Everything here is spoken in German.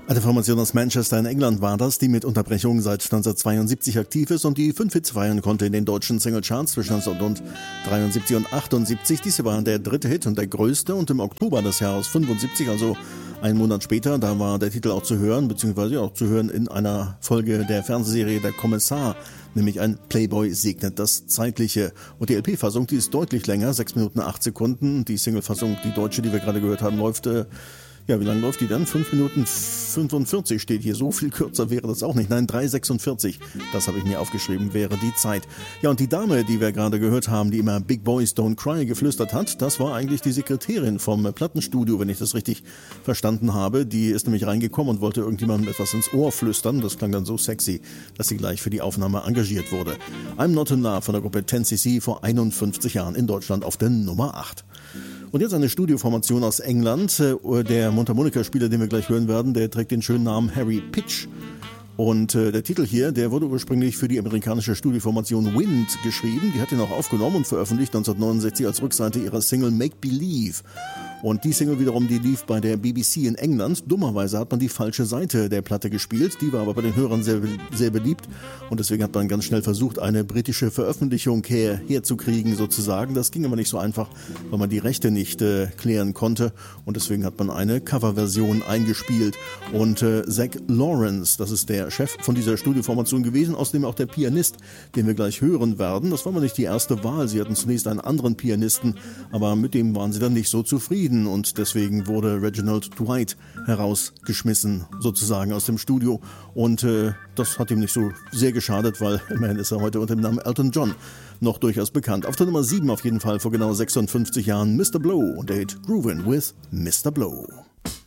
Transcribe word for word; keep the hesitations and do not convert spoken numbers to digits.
Eine Formation aus Manchester in England war das, die mit Unterbrechung seit neunzehnhundertzweiundsiebzig aktiv ist und die fünf Hits feiern konnte in den deutschen Singlecharts zwischen neunzehnhundertdreiundsiebzig und achtundsiebzig. Diese war der dritte Hit und der größte, und im Oktober des Jahres fünfundsiebzig, also einen Monat später, da war der Titel auch zu hören, beziehungsweise auch zu hören in einer Folge der Fernsehserie Der Kommissar, nämlich ein Playboy segnet das Zeitliche. Und die L P-Fassung, die ist deutlich länger, sechs Minuten acht Sekunden. Die Single-Fassung, die deutsche, die wir gerade gehört haben, läuft... Äh, Ja, wie lange läuft die dann? fünf Minuten fünfundvierzig steht hier. So viel kürzer wäre das auch nicht. Nein, drei sechsundvierzig. Das habe ich mir aufgeschrieben, wäre die Zeit. Ja, und die Dame, die wir gerade gehört haben, die immer Big Boys Don't Cry geflüstert hat, das war eigentlich die Sekretärin vom Plattenstudio, wenn ich das richtig verstanden habe. Die ist nämlich reingekommen und wollte irgendjemandem etwas ins Ohr flüstern. Das klang dann so sexy, dass sie gleich für die Aufnahme engagiert wurde. I'm Not in Love von der Gruppe zehn C C vor einundfünfzig Jahren in Deutschland auf der Nummer acht. Und jetzt eine Studioformation aus England. Der Mundharmonika-Spieler, den wir gleich hören werden, der trägt den schönen Namen Harry Pitch. Und äh, der Titel hier, der wurde ursprünglich für die amerikanische Studioformation Wind geschrieben. Die hat ihn auch aufgenommen und veröffentlicht neunzehnhundertneunundsechzig als Rückseite ihrer Single Make Believe. Und die Single wiederum, die lief bei der B B C in England. Dummerweise hat man die falsche Seite der Platte gespielt. Die war aber bei den Hörern sehr, sehr beliebt. Und deswegen hat man ganz schnell versucht, eine britische Veröffentlichung her, herzukriegen sozusagen. Das ging aber nicht so einfach, weil man die Rechte nicht äh, klären konnte. Und deswegen hat man eine Coverversion eingespielt. Und äh, Zach Lawrence, das ist der Chef von dieser Studioformation gewesen, außerdem auch der Pianist, den wir gleich hören werden. Das war aber nicht die erste Wahl. Sie hatten zunächst einen anderen Pianisten, aber mit dem waren sie dann nicht so zufrieden. Und deswegen wurde Reginald Dwight herausgeschmissen, sozusagen aus dem Studio. Und äh, das hat ihm nicht so sehr geschadet, weil immerhin ist er heute unter dem Namen Elton John noch durchaus bekannt. Auf der Nummer sieben auf jeden Fall vor genau sechsundfünfzig Jahren Mister Blow und der Hit Groovin' with Mister Blow.